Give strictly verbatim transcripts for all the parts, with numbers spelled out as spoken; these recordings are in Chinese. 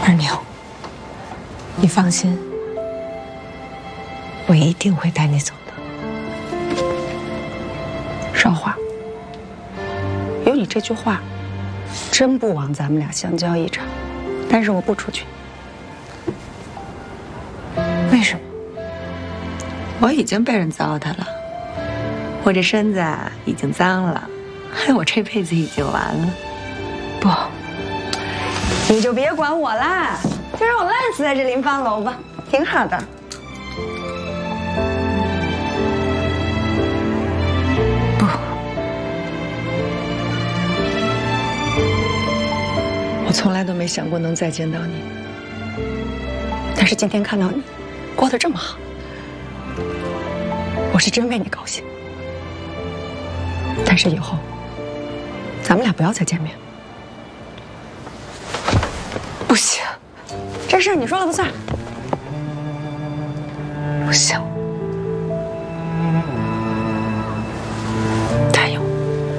二牛，你放心，我一定会带你走的。 少华，有你这句话，真不枉咱们俩相交一场。但是我不出去。 为什么？ 我已经被人糟蹋了，我这身子已经脏了，还有我这辈子已经完了。 不， 你就别管我啦，就让我烂死在这林芳楼吧，挺好的。 不， 我从来都没想过能再见到你，但是今天看到你过得这么好，我是真为你高兴。但是以后，咱们俩不要再见面。 不行， 这事你说了不算。 不行，加油！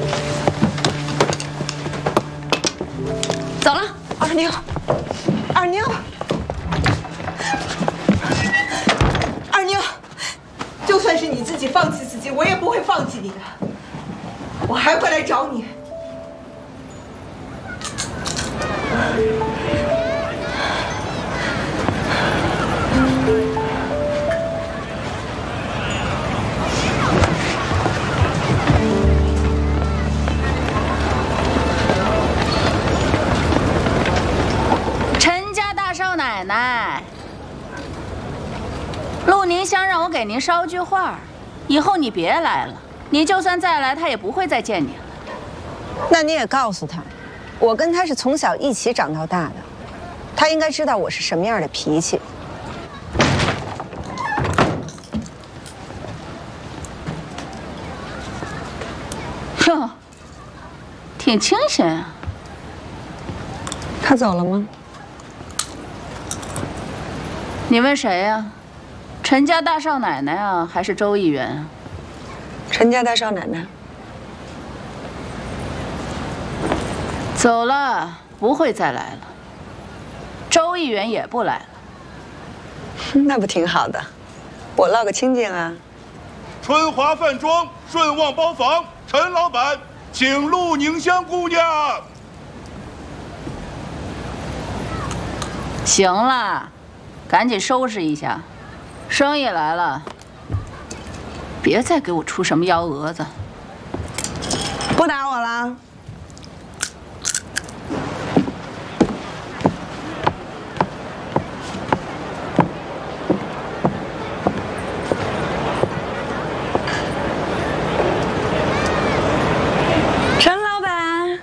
走了，二妞，二妞， 二妞，就算是你自己放弃自己，我也不会放弃你的，我还会来找你。 陈家大少奶奶，陆宁香让我给您捎句话，以后你别来了。你就算再来，他也不会再见你了。 那你也告诉他，我跟他是从小一起长到大的，他应该知道我是什么样的脾气。 哟，挺清闲啊。 他走了吗？ 你问谁呀？陈家大少奶奶啊，还是周议员啊？ 陈家大少奶奶走了，不会再来了。周议员也不来了。 那不挺好的？我落个清净啊。 春华饭庄顺旺包房，陈老板，请陆宁香姑娘。 行了，赶紧收拾一下，生意来了，别再给我出什么幺蛾子。 不打我了。陈老板，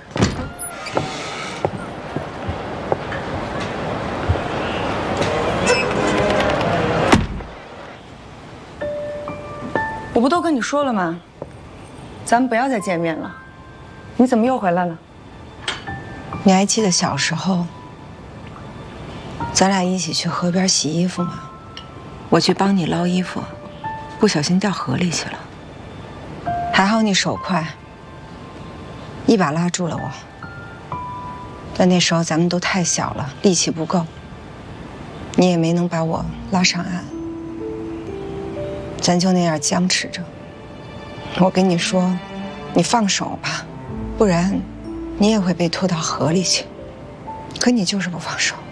我不都跟你说了吗？咱们不要再见面了。你怎么又回来了？ 你还记得小时候，咱俩一起去河边洗衣服吗？我去帮你捞衣服，不小心掉河里去了。还好你手快，一把拉住了我。但那时候咱们都太小了，力气不够，你也没能把我拉上岸，咱就那样僵持着。我跟你说，你放手吧，不然你也会被拖到河里去。可你就是不放手，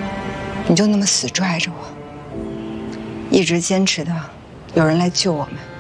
你就那么死拽着我，一直坚持的有人来救我们。